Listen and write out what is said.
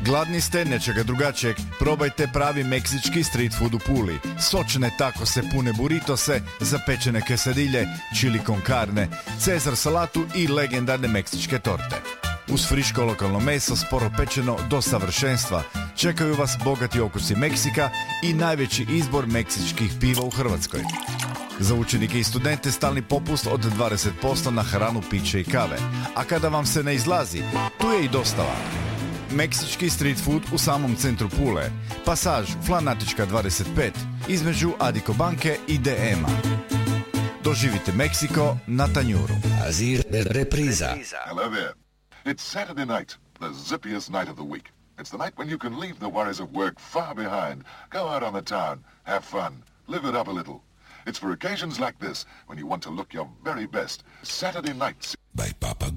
Gladni ste nečega drugačijeg? Probajte pravi meksički street food u Puli. Sočne takose, pune burritose, zapečene quesadilje, chili con carne, cezar salatu i legendarne meksičke torte. Uz friško lokalno meso, sporo pečeno do savršenstva, čekaju vas bogati okusi Meksika i najveći izbor meksičkih piva u Hrvatskoj. Za učenike i studente stalni popust od 20% na hranu, piće i kave. A kada vam se ne izlazi, tu je i dostava. Meksički street food u samom centru Pule. Pasaž Flanatička 25, između Adiko banke i DM-a. Doživite Meksiko na tanjuru. Azir repriza. Hello there. It's Saturday night, the zippiest night of the week. It's the night when you can leave the worries of work far behind, go out on the town, have fun, live it up a little. It's for occasions like this when you want to look your very best. Saturday nights. By Papa